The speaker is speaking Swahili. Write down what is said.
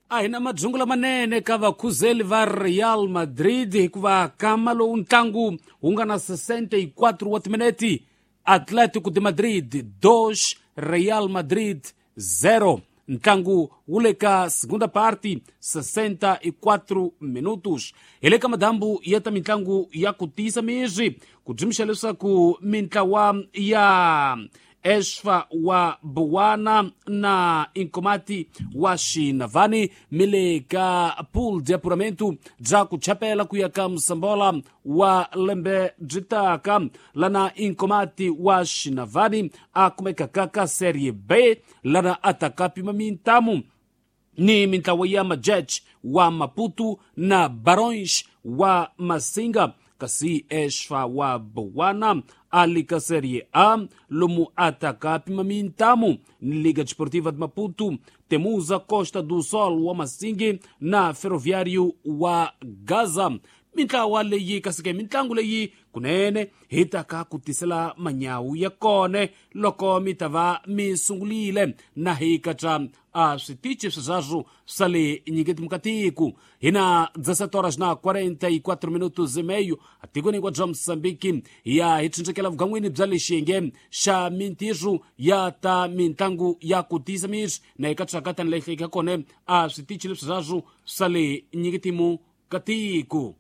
Aina majungula manene kava kuzeli va Real Madrid hikuva kama lo ntlangu unga na 64 wa timineti. Atletico de Madrid 2, Real Madrid 0. Ntlangu uleka segunda parte 64 minutos. Eleka madambu yata mintlangu ya kutisa miji kujimisha leswaku mintlawa ya Esfa wa Boana na Inkomati wa Shinavani mileka pool de apuramento ja kuchapela kuyaka msambola wa lembe jitaka lana Inkomati wa Shinavani akumeka kaka Serie B lana atakapi mamintamu ni mintawa ya Majech wa Maputo na Barões wa Masinga kasi Esfa wa Boana alika Serie A lomu atakapi mamintamu ni Liga Desportiva de Maputo temuza Costa do Sol wa Masingi na Ferroviário wa Gaza mintlawa leyi kasike mintlangu leyi kunene hitaka kutisela manyawu ya kone loko mitava misungulile na hikatra a switiche swazazu sale nyingeti mukatiku hina 17:44 minutos e meio atikoni kwa Moçambique ya hitsinjekela vugangwini bza lixenge xa mintiru ya ta mintlangu ya kutisa mis na hikatra katani lehika kone a switiche swazazu sale nyingeti mukatiku.